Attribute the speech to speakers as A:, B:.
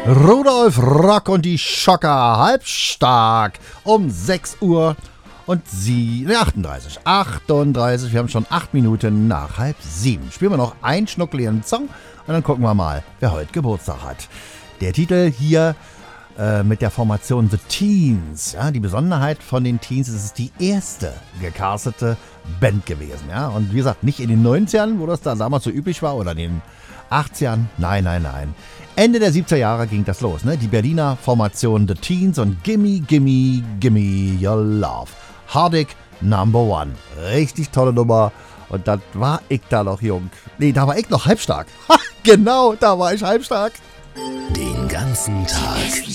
A: Rudolf Rock und die Schocker, halbstark, um 6 Uhr und 38. Wir haben schon 8 Minuten nach 6:30. Spielen wir noch einen schnuckeligen Song und dann gucken wir mal, wer heute Geburtstag hat. Der Titel hier mit der Formation The Teens. Ja, die Besonderheit von den Teens ist, es ist die erste gecastete Band gewesen. Ja? Und wie gesagt, nicht in den 90ern, wo das da damals so üblich war, oder in den 80ern. Nein. Ende der 70er Jahre ging das los. Ne? Die Berliner Formation The Teens und Gimme, Gimme, Gimme Your Love. Hardig Number One. Richtig tolle Nummer. Und dann war ich da noch jung. Nee, da war ich noch halbstark. Ha, genau, da war ich halbstark.
B: Den ganzen Tag